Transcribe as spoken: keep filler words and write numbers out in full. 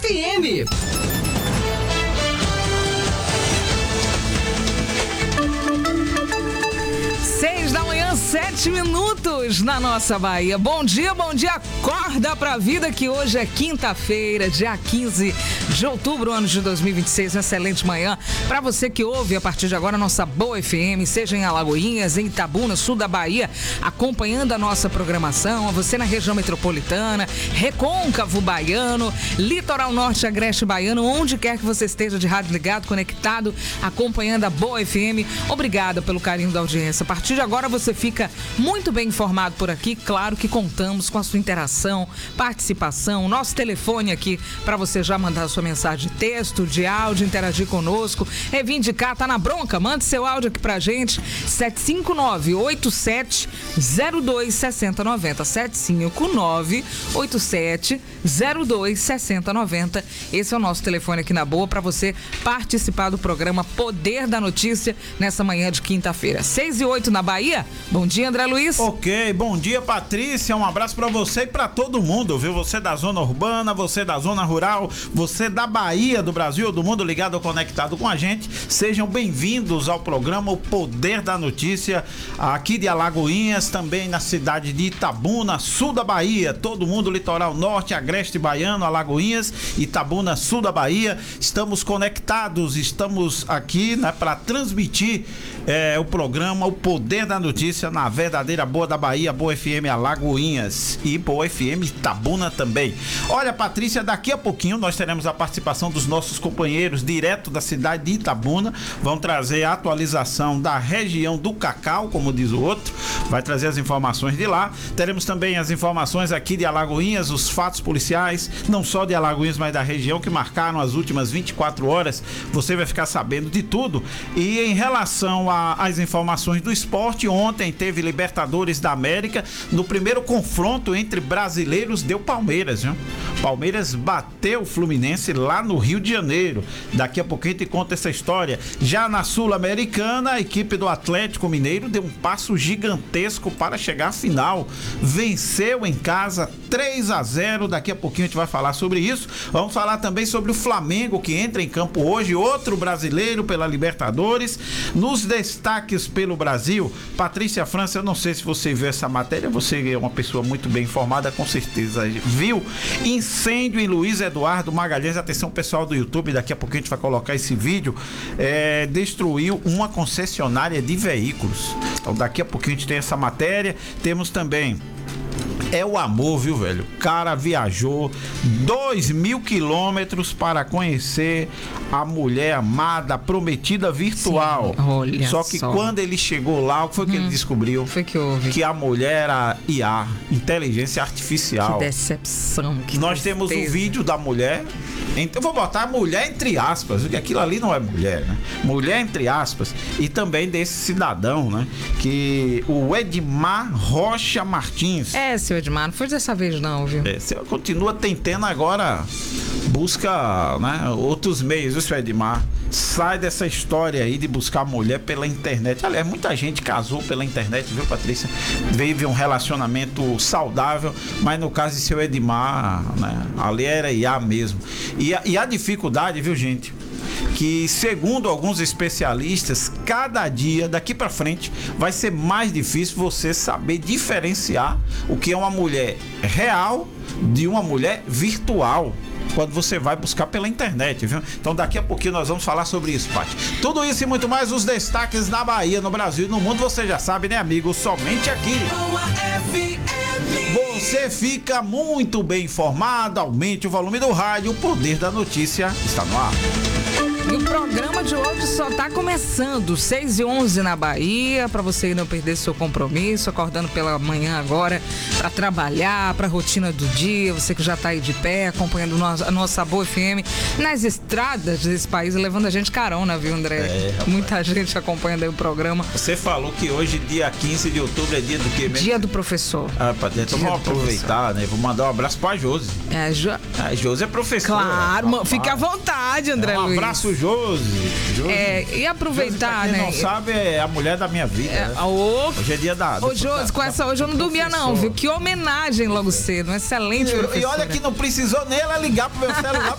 F M. Seis da manhã, sete minutos na nossa Bahia. Bom dia, bom dia, acorda pra vida que hoje é quinta-feira, dia quinze de outubro, ano de dois mil e vinte e seis. Uma excelente manhã pra você que ouve a partir de agora a nossa Boa F M, seja em Alagoinhas, em Itabuna, sul da Bahia, acompanhando a nossa programação, a você na região metropolitana, Recôncavo Baiano, Litoral Norte, Agreste Baiano, onde quer que você esteja de rádio ligado, conectado, acompanhando a Boa F M. Obrigada pelo carinho da audiência. A partir de agora você fica muito bem informado por aqui. Claro que contamos com a sua interação, participação, nosso telefone aqui para você já mandar a sua mensagem de texto, de áudio, interagir conosco, reivindicar, tá na bronca? Mande seu áudio aqui pra gente, sete cinco nove, oito sete zero dois, seis zero nove zero, sete cinco nove, oito sete zero dois, seis zero nove zero. Esse é o nosso telefone aqui na Boa para você participar do programa Poder da Notícia nessa manhã de quinta-feira. seis e oito na Bahia. Bom dia, André Luiz. Ok, bom dia, Patrícia. Um abraço pra você e pra todo mundo, viu? Você da zona urbana, você da zona rural, você da Bahia, do Brasil, do mundo ligado ou conectado com a gente. Sejam bem-vindos ao programa O Poder da Notícia, aqui de Alagoinhas, também na cidade de Itabuna, sul da Bahia. Todo mundo, litoral norte, agreste baiano, Alagoinhas, Itabuna, sul da Bahia. Estamos conectados, estamos aqui, né, para transmitir é, o programa O Poder da Notícia na verdadeira Boa da Bahia, Boa F M Alagoinhas e Boa F M Itabuna também. Olha, Patrícia, daqui a pouquinho nós teremos a participação dos nossos companheiros direto da cidade de Itabuna. Vão trazer a atualização da região do Cacau, como diz o outro, vai trazer as informações de lá. Teremos também as informações aqui de Alagoinhas, os fatos policiais, não só de Alagoinhas, mas da região, que marcaram as últimas vinte e quatro horas. Você vai ficar sabendo de tudo. E em relação às informações do esporte, ontem teve Libertadores da América. No primeiro confronto entre brasileiros, deu Palmeiras, viu? Palmeiras bateu o Fluminense lá no Rio de Janeiro. Daqui a pouquinho te conta essa história. Já na Sul-Americana, a equipe do Atlético Mineiro deu um passo gigantesco para chegar à final. Venceu em casa três a zero. Daqui a pouquinho a gente vai falar sobre isso. Vamos falar também sobre o Flamengo, que entra em campo hoje, outro brasileiro pela Libertadores. Nos destaques pelo Brasil, Patrícia França, eu não sei se você viu essa matéria, você é uma pessoa muito bem informada, com certeza viu. Incêndio em Luiz Eduardo Magalhães, atenção pessoal do YouTube, daqui a pouquinho a gente vai colocar esse vídeo, é, destruiu uma concessionária de veículos. Então daqui a pouquinho a gente tem essa matéria. Temos também é o amor, viu, velho? O cara viajou dois mil quilômetros para conhecer a mulher amada, a prometida virtual. Sim, olha só que só. Quando ele chegou lá, o que foi que hum, ele descobriu? Foi que houve. Que a mulher era I A, inteligência artificial. Que decepção. Que Nós tristeza. temos um vídeo da mulher. Eu vou botar mulher entre aspas, porque aquilo ali não é mulher, né? Mulher entre aspas. E também desse cidadão, né? Que o Edmar Rocha Martins. É, seu Edmar, não foi dessa vez não, viu? É, você continua tentando agora, busca, né, outros meios, viu, seu Edmar? Sai dessa história aí de buscar mulher pela internet. Aliás, muita gente casou pela internet, viu, Patrícia? Vive um relacionamento saudável, mas no caso de seu Edmar, né, ali era I A mesmo. E a, e a dificuldade, viu, gente? Que segundo alguns especialistas, cada dia daqui pra frente vai ser mais difícil você saber diferenciar o que é uma mulher real de uma mulher virtual, quando você vai buscar pela internet, viu? Então daqui a pouquinho nós vamos falar sobre isso, Paty. Tudo isso e muito mais, os destaques na Bahia, no Brasil e no mundo, você já sabe, né, amigo? Somente aqui. Você fica muito bem informado, aumente o volume do rádio, o Poder da Notícia está no ar. E o programa de hoje só tá começando, seis e onze na Bahia, para você não perder seu compromisso, acordando pela manhã agora para trabalhar, para a rotina do dia, você que já tá aí de pé, acompanhando a nossa Boa F M nas estradas desse país, levando a gente carona, viu, André? É, muita gente acompanhando aí o programa. Você falou que hoje, dia quinze de outubro, é dia do quê mesmo? Dia do professor. Ah, Patrícia, então vamos aproveitar, né? Vou mandar um abraço pra Josi. É, jo... A Josi é professora. Claro, mano, fique à vontade, André é, um Luiz. abraço, Josi. Josi. É, e aproveitar, Josi, pra quem né? não sabe, é a mulher da minha vida. É, né? ô, hoje é dia da... Ô, Josi, com essa hoje eu não dormia não, viu? Que homenagem logo cedo, um excelente E, professor. e olha que não precisou nem ela ligar pro meu celular